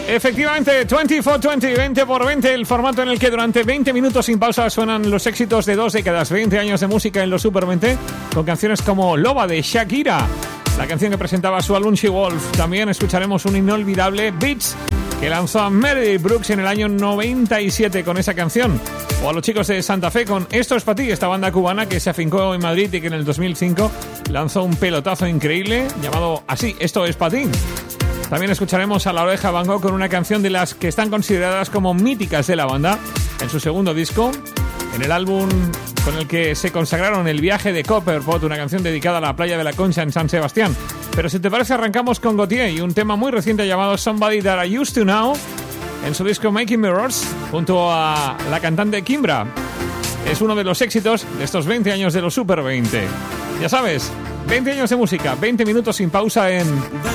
Efectivamente, 20 por 20, el formato en el que durante 20 minutos sin pausa suenan los éxitos de 2 décadas, 20 años de música en los Super 20, con canciones como Loba de Shakira, la canción que presentaba su álbum She Wolf. También escucharemos un inolvidable Beats que lanzó a Meredith Brooks en el año 97 con esa canción. O a los chicos de Santa Fe con Esto es para ti, esta banda cubana que se afincó en Madrid y que en el 2005 lanzó un pelotazo increíble llamado así, Esto es para ti. También escucharemos a La Oreja Van Gogh con una canción de las que están consideradas como míticas de la banda en su segundo disco, en el álbum con el que se consagraron El viaje de Copperpot, una canción dedicada a la playa de la Concha en San Sebastián. Pero si te parece, arrancamos con Gotye y un tema muy reciente llamado Somebody That I Used to Know en su disco Making Mirrors junto a la cantante Kimbra. Es uno de los éxitos de estos 20 años de los Super 20. Ya sabes, 20 años de música, 20 minutos sin pausa en